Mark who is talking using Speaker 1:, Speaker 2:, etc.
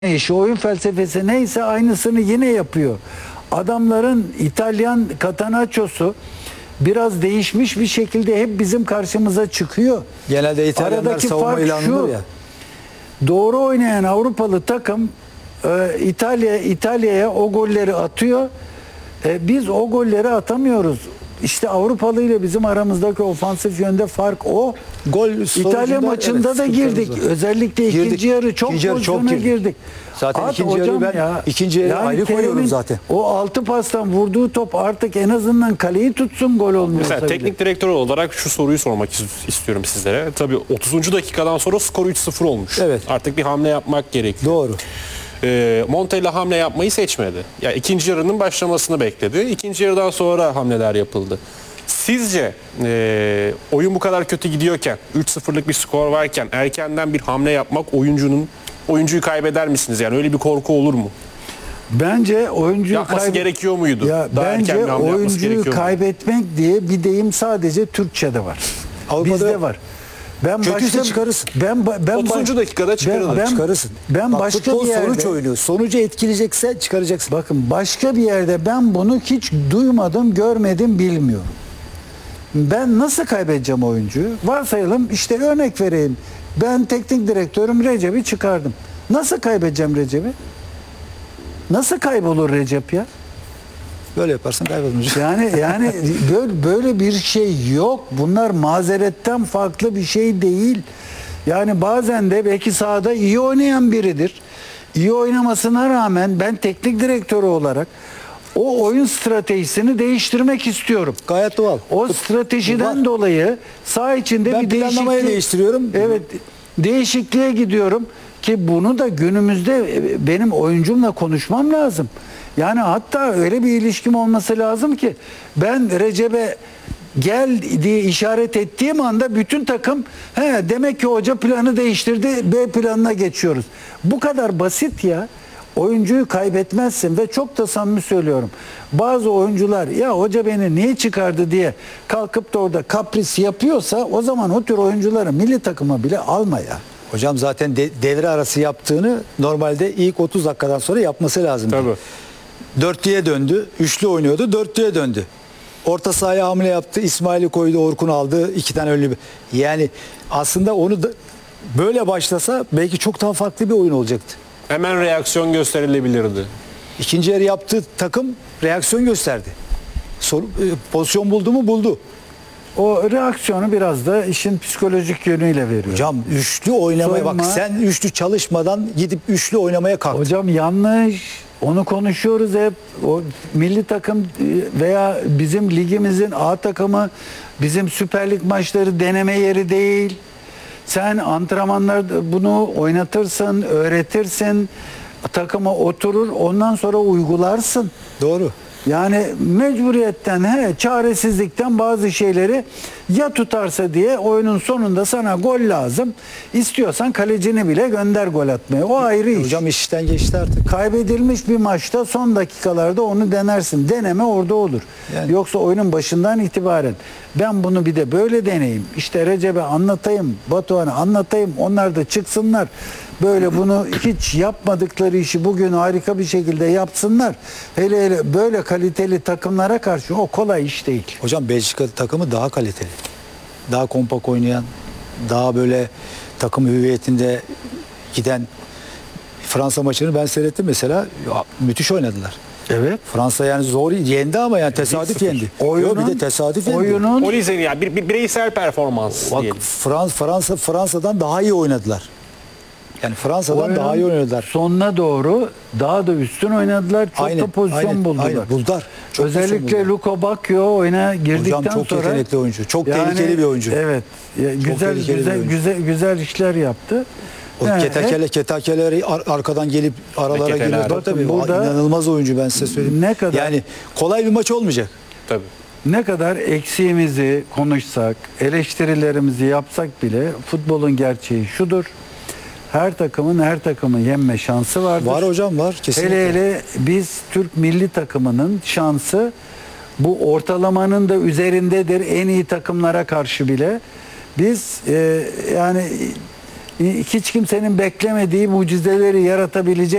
Speaker 1: işi, oyun felsefesi neyse aynısını yine yapıyor. Adamların İtalyan Catenaccio'su biraz değişmiş bir şekilde hep bizim karşımıza çıkıyor.
Speaker 2: Genelde İtalyanlar
Speaker 1: Aradaki
Speaker 2: savunma
Speaker 1: fark
Speaker 2: ilanıdır
Speaker 1: şu,
Speaker 2: ya.
Speaker 1: doğru oynayan Avrupalı takım İtalya'ya o golleri atıyor. Biz o golleri atamıyoruz. İşte Avrupalı ile bizim aramızdaki ofansif yönde fark o.
Speaker 2: Gol
Speaker 1: İtalya maçında
Speaker 2: evet,
Speaker 1: da girdik. Özellikle ikinci yarı çok pozisyona girdik.
Speaker 2: Zaten
Speaker 1: At
Speaker 2: ikinci yarı
Speaker 1: hocam
Speaker 2: ben
Speaker 1: ya.
Speaker 2: ikinci yarı
Speaker 1: Yani
Speaker 2: ayrı koyuyorum
Speaker 1: Kerem'in
Speaker 2: zaten.
Speaker 1: O 6 pastan vurduğu top artık en azından kaleyi tutsun, gol olmuyorsa
Speaker 3: Mesela
Speaker 1: bile.
Speaker 3: teknik direktör olarak şu soruyu sormak istiyorum sizlere. Tabii 30. dakikadan sonra skor 3-0 olmuş.
Speaker 2: Evet.
Speaker 3: Artık bir hamle yapmak gerekiyor.
Speaker 2: Doğru.
Speaker 3: Montella hamle yapmayı seçmedi. Yani ikinci yarının başlamasını bekledi. İkinci yarıdan sonra hamleler yapıldı. Sizce oyun bu kadar kötü gidiyorken, 3-0'lık bir skor varken erkenden bir hamle yapmak oyuncuyu kaybeder misiniz? Yani öyle bir korku olur mu?
Speaker 1: Bence oyuncuyu
Speaker 3: Yapması gerekiyor muydu?
Speaker 1: Ya
Speaker 3: Daha erken
Speaker 1: bence
Speaker 3: bir hamle yapması
Speaker 1: oyuncuyu
Speaker 3: gerekiyor muydu?
Speaker 1: kaybetmek diye bir deyim sadece Türkçe'de var.
Speaker 2: Avrupa'da
Speaker 1: Bizde
Speaker 2: yok.
Speaker 1: var. Ben
Speaker 2: Kötüyse çıkarırsın.
Speaker 1: Ben
Speaker 3: 30. dakikada çıkarılır.
Speaker 2: Çıkarırsın.
Speaker 1: Ben
Speaker 2: Bak,
Speaker 1: başka
Speaker 2: futbol
Speaker 1: bir yerde
Speaker 2: sonuç oynuyor. Sonucu etkileyecekse çıkaracaksın.
Speaker 1: bakın başka bir yerde ben bunu hiç duymadım, görmedim, bilmiyorum. Ben nasıl kaybedeceğim oyuncuyu? Varsayalım, işte örnek vereyim. Ben teknik direktörüm, Recep'i çıkardım. Nasıl kaybedeceğim Recep'i? Nasıl kaybolur Recep ya?
Speaker 2: Böyle yaparsan kaybolacaksın.
Speaker 1: Yani böyle bir şey yok. Bunlar mazeretten farklı bir şey değil. Yani bazen de belki sahada iyi oynayan biridir. İyi oynamasına rağmen ben teknik direktörü olarak o oyun stratejisini değiştirmek istiyorum.
Speaker 2: Gayet doğal.
Speaker 1: O stratejiden
Speaker 2: Var.
Speaker 1: dolayı saha içinde
Speaker 2: Ben
Speaker 1: bir
Speaker 2: planlamayı değiştiriyorum.
Speaker 1: Evet, değişikliğe gidiyorum ki bunu da günümüzde benim oyuncumla konuşmam lazım. Yani hatta öyle bir ilişkim olması lazım ki ben Recep'e gel diye işaret ettiğim anda bütün takım demek ki hoca planı değiştirdi, B planına geçiyoruz. Bu kadar basit ya. Oyuncuyu kaybetmezsin ve çok da samimi söylüyorum. Bazı oyuncular ya hoca beni niye çıkardı diye kalkıp da orada kapris yapıyorsa o zaman o tür oyuncuları milli takıma bile alma ya.
Speaker 2: Hocam zaten devre arası yaptığını normalde ilk 30 dakikadan sonra yapması lazım.
Speaker 3: Tabii.
Speaker 2: Dörtlüye döndü. Üçlü oynuyordu. Dörtlüye döndü. Orta sahaya hamle yaptı. İsmail'i koydu. Orkun aldı. 2 tane önlü. Yani aslında onu da böyle başlasa belki çok daha farklı bir oyun olacaktı.
Speaker 3: Hemen reaksiyon gösterilebilirdi.
Speaker 2: İkinci yarı yaptığı takım reaksiyon gösterdi. Pozisyon buldu mu? Buldu.
Speaker 1: O reaksiyonu biraz da işin psikolojik yönüyle veriyor.
Speaker 2: Hocam üçlü oynamaya bak, sen üçlü çalışmadan gidip üçlü oynamaya kalktın.
Speaker 1: Hocam yanlış. Onu konuşuyoruz hep. O milli takım veya bizim ligimizin A takımı bizim Süper Lig maçları deneme yeri değil. Sen antrenmanlarda bunu oynatırsın, öğretirsin. Takıma oturur, ondan sonra uygularsın.
Speaker 2: Doğru.
Speaker 1: Yani mecburiyetten, çaresizlikten bazı şeyleri ya tutarsa diye oyunun sonunda sana gol lazım. İstiyorsan kalecini bile gönder gol atmaya. O ayrı iş.
Speaker 2: Hocam işten geçti artık.
Speaker 1: Kaybedilmiş bir maçta son dakikalarda onu denersin. Deneme orada olur.
Speaker 2: Yani.
Speaker 1: Yoksa oyunun başından itibaren ben bunu bir de böyle deneyeyim. İşte Recep'e anlatayım, Batuhan'a anlatayım. Onlar da çıksınlar. Böyle bunu hiç yapmadıkları işi bugün harika bir şekilde yapsınlar. Hele böyle kaliteli takımlara karşı o kolay iş değil.
Speaker 2: Hocam Belçika takımı daha kaliteli. Daha kompak oynayan, daha böyle takım hüviyetinde giden. Fransa maçını ben seyrettim mesela. Ya, müthiş oynadılar.
Speaker 1: Evet.
Speaker 2: Fransa yani zor yendi ama yani tesadüf yendi. Yok, bir de tesadüf yendi.
Speaker 3: O yüzden yani bir bireysel performans
Speaker 2: Bak,
Speaker 3: diyelim.
Speaker 2: Fransa'dan daha iyi oynadılar. Yani Fransa'dan daha iyi oynadılar.
Speaker 1: Sonuna doğru daha da üstün oynadılar. Çok da pozisyon buldular.
Speaker 2: Aynen, buldular. Çok
Speaker 1: özellikle Luka Bakio oyuna girdikten
Speaker 2: Hocam çok
Speaker 1: sonra
Speaker 2: yetenekli oyuncu. Çok tehlikeli bir oyuncu.
Speaker 1: Evet. Güzel işler yaptı.
Speaker 2: O ketakeleri arkadan gelip aralara giriyor. Tabii,
Speaker 1: burada
Speaker 2: inanılmaz oyuncu, ben size söyleyeyim.
Speaker 1: Ne kadar
Speaker 2: yani kolay bir maç olmayacak.
Speaker 3: Tabii.
Speaker 1: Ne kadar eksiğimizi konuşsak, eleştirilerimizi yapsak bile futbolun gerçeği şudur. Her takımın yenme şansı vardır.
Speaker 2: Var hocam, var kesinlikle.
Speaker 1: Hele biz Türk milli takımının şansı bu ortalamanın da üzerindedir en iyi takımlara karşı bile. Biz yani hiç kimsenin beklemediği mucizeleri yaratabilecek